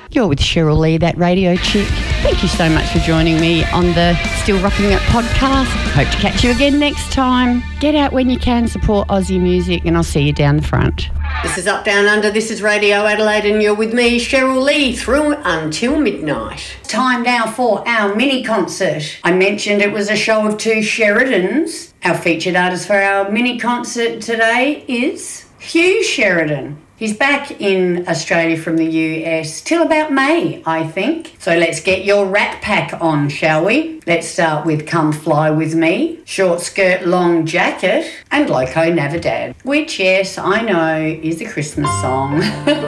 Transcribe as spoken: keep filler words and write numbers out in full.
You're with Cheryl Lee, that radio chick. Thank you so much for joining me on the Still Rocking It podcast. Hope to catch you again next time. Get out when you can, support Aussie music, and I'll see you down the front. This is Up Down Under, this is Radio Adelaide, and you're with me, Cheryl Lee, through until midnight. Time now for our mini concert. I mentioned it was a show of two Sheridans. Our featured artist for our mini concert today is Hugh Sheridan. He's back in Australia from the U S till about May, I think. So let's get your Rat Pack on, shall we? Let's start with Come Fly With Me, Short Skirt, Long Jacket, and Loco Navidad, which, yes, I know is a Christmas song.